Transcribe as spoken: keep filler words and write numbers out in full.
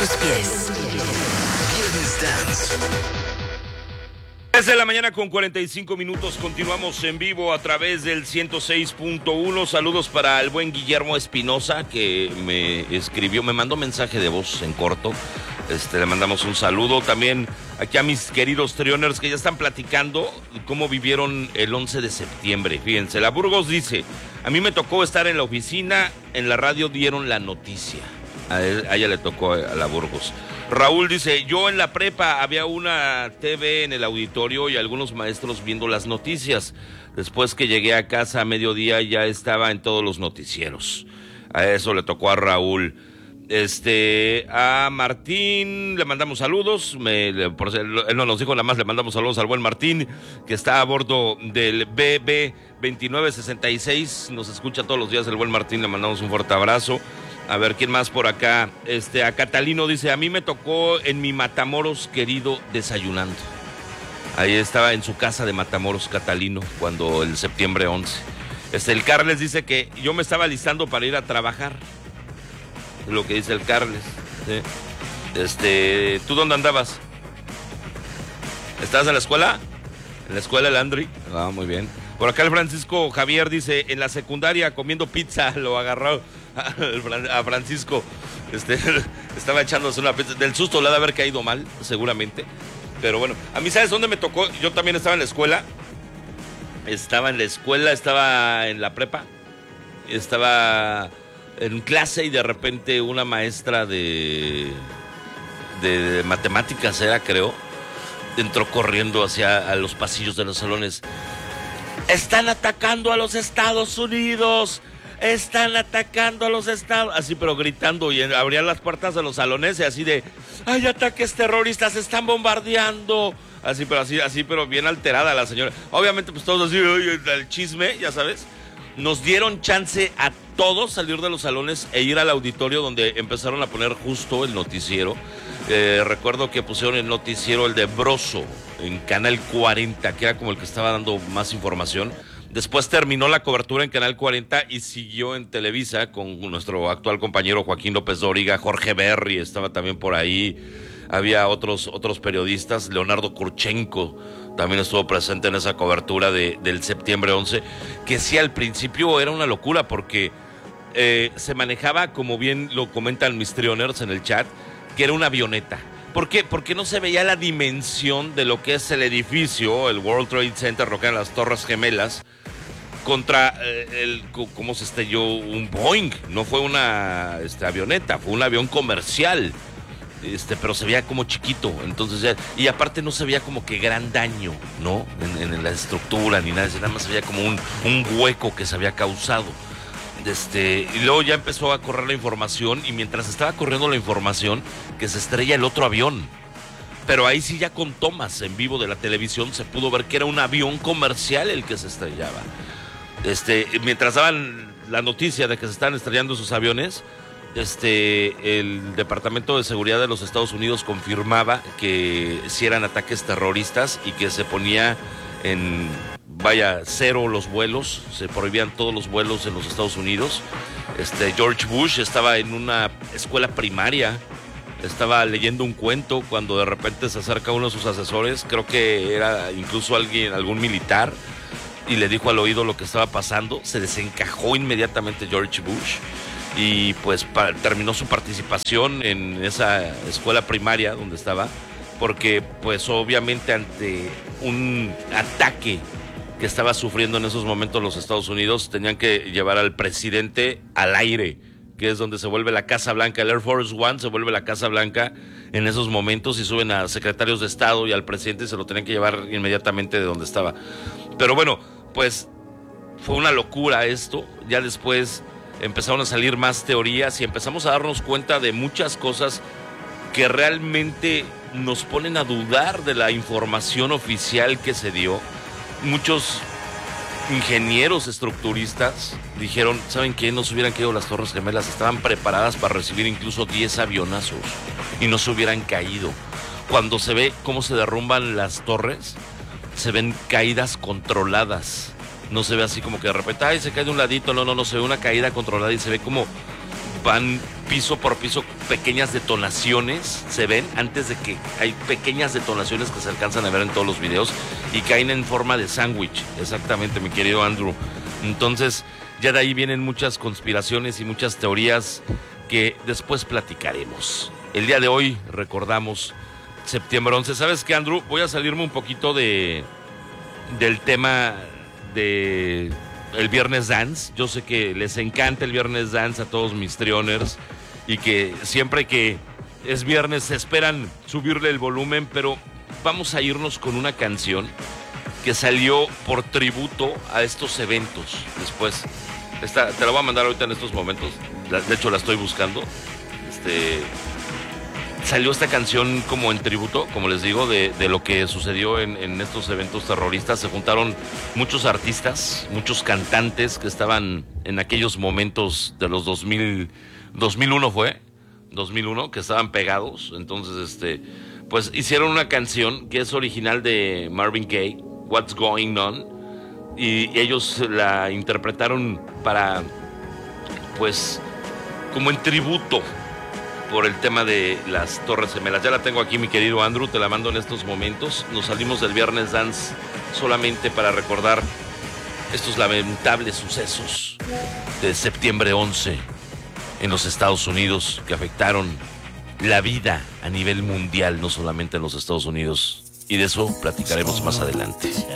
tus pies. Viernes Dance. tres de la mañana con cuarenta y cinco minutos, continuamos en vivo a través del ciento seis punto uno. Saludos para el buen Guillermo Espinosa, que me escribió, me mandó mensaje de voz en corto. Este, le mandamos un saludo también aquí a mis queridos trioners que ya están platicando cómo vivieron el once de septiembre. Fíjense, la Burgos dice, a mí me tocó estar en la oficina, en la radio dieron la noticia. A, él, a ella le tocó a la Burgos. Raúl dice, yo en la prepa había una T V en el auditorio y algunos maestros viendo las noticias. Después que llegué a casa a mediodía ya estaba en todos los noticieros. A eso le tocó a Raúl. Este, a Martín le mandamos saludos. Me, le, por, él no nos dijo nada más, le mandamos saludos al buen Martín, que está a bordo del B B veintinueve sesenta y seis. Nos escucha todos los días el buen Martín, le mandamos un fuerte abrazo. A ver, ¿quién más por acá? Este, a Catalino dice, a mí me tocó en mi Matamoros querido desayunando. Ahí estaba en su casa de Matamoros, Catalino, cuando el septiembre once. Este, el Carles dice que yo me estaba listando para ir a trabajar. Es lo que dice el Carles. ¿Sí? Este, ¿tú dónde andabas? ¿Estás en la escuela? ¿En la escuela, Landry? Ah, muy bien. Por acá el Francisco Javier dice, en la secundaria comiendo pizza, lo agarró a Francisco, este, estaba echándose una pizza, del susto le ha de haber caído mal, seguramente, pero bueno, a mí ¿sabes dónde me tocó? Yo también estaba en la escuela, estaba en la escuela, estaba en la prepa, estaba en clase y de repente una maestra de, de matemáticas era, creo, entró corriendo hacia a los pasillos de los salones. Están atacando a los Estados Unidos, están atacando a los Estados, así pero gritando, y abrían las puertas de los salones y así de, hay ataques terroristas, están bombardeando, así pero así, así pero bien alterada la señora. Obviamente pues todos así, el chisme, ya sabes. Nos dieron chance a todos salir de los salones e ir al auditorio donde empezaron a poner justo el noticiero. Eh, recuerdo que pusieron el noticiero, el de Broso, en Canal cuarenta, que era como el que estaba dando más información. Después terminó la cobertura en Canal cuarenta y siguió en Televisa con nuestro actual compañero Joaquín López Dóriga, Jorge Berry estaba también por ahí. Había otros, otros periodistas, Leonardo Kurchenko también estuvo presente en esa cobertura de, del septiembre once, que sí al principio era una locura porque eh, se manejaba, como bien lo comentan mis trioners en el chat, que era una avioneta. ¿Por qué? Porque no se veía la dimensión de lo que es el edificio, el World Trade Center, lo que eran las Torres Gemelas, contra eh, el cómo se estrelló un Boeing. No fue una este, avioneta, fue un avión comercial. Este, pero se veía como chiquito, entonces ya, y aparte no se veía como que gran daño, ¿no? En, en la estructura ni nada, nada más se veía como un, un hueco que se había causado. Este, y luego ya empezó a correr la información, y mientras estaba corriendo la información, que se estrella el otro avión. Pero ahí sí ya con tomas en vivo de la televisión se pudo ver que era un avión comercial el que se estrellaba. Este, mientras daban la noticia de que se estaban estrellando esos aviones, Este, el Departamento de Seguridad de los Estados Unidos confirmaba que sí eran ataques terroristas y que se ponía en, vaya, cero los vuelos, se prohibían todos los vuelos en los Estados Unidos. Este, George Bush estaba en una escuela primaria, estaba leyendo un cuento cuando de repente se acerca uno de sus asesores, creo que era incluso alguien, algún militar, y le dijo al oído lo que estaba pasando. Se desencajó inmediatamente George Bush y pues para, terminó su participación en esa escuela primaria donde estaba, porque pues obviamente ante un ataque que estaba sufriendo en esos momentos los Estados Unidos, tenían que llevar al presidente al aire, que es donde se vuelve la Casa Blanca. El Air Force One se vuelve la Casa Blanca en esos momentos y suben a secretarios de Estado y al presidente se lo tenían que llevar inmediatamente de donde estaba. Pero bueno, pues fue una locura esto. Ya después empezaron a salir más teorías y empezamos a darnos cuenta de muchas cosas que realmente nos ponen a dudar de la información oficial que se dio. Muchos ingenieros estructuristas dijeron, ¿saben qué? No se hubieran caído las Torres Gemelas, estaban preparadas para recibir incluso diez avionazos y no se hubieran caído. Cuando se ve cómo se derrumban las torres, se ven caídas controladas. No se ve así como que de repente, ay, se cae de un ladito, no, no, no, se ve una caída controlada y se ve como van piso por piso pequeñas detonaciones, se ven antes de que hay pequeñas detonaciones que se alcanzan a ver en todos los videos y caen en forma de sándwich, exactamente, mi querido Andrew. Entonces, ya de ahí vienen muchas conspiraciones y muchas teorías que después platicaremos. El día de hoy recordamos septiembre once. ¿Sabes qué, Andrew? Voy a salirme un poquito de del tema de el Viernes Dance. Yo sé que les encanta el Viernes Dance a todos mis trioners y que siempre que es viernes se esperan subirle el volumen, pero vamos a irnos con una canción que salió por tributo a estos eventos. Después, esta, te la voy a mandar ahorita en estos momentos. De hecho, la estoy buscando. Este, salió esta canción como en tributo, como les digo, de, de lo que sucedió en, en estos eventos terroristas. Se juntaron muchos artistas, muchos cantantes que estaban en aquellos momentos de los dos mil, dos mil uno fue, dos mil uno, que estaban pegados. Entonces, este, pues hicieron una canción que es original de Marvin Gaye, What's Going On, y ellos la interpretaron para, pues, como en tributo por el tema de las Torres Gemelas. Ya la tengo aquí, mi querido Andrew, te la mando en estos momentos. Nos salimos del Viernes Dance solamente para recordar estos lamentables sucesos de septiembre once en los Estados Unidos que afectaron la vida a nivel mundial, no solamente en los Estados Unidos. Y de eso platicaremos más adelante.